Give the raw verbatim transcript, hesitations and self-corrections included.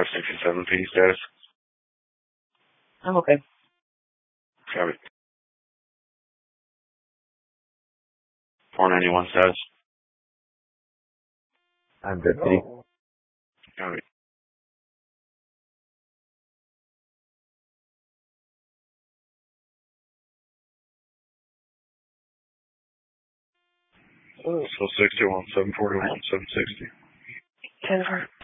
five sixty-seven P status. I'm okay. Copy. four ninety-one status. I'm good, City. Copy. So sixty-one, seven forty-one, seven sixty. Ten four.